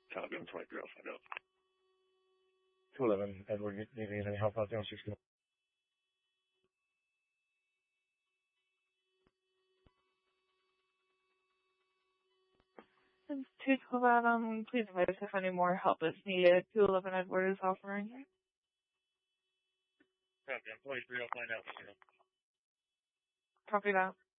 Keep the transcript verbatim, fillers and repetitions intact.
Copy, I'm twenty-three, I'll find out. two eleven, Edward, you need any help out there on sixteen? And two twelve Adam, please advise if any more help is needed. two eleven Edward is offering. Copy, I'm twenty-three, I'll find out. Copy that.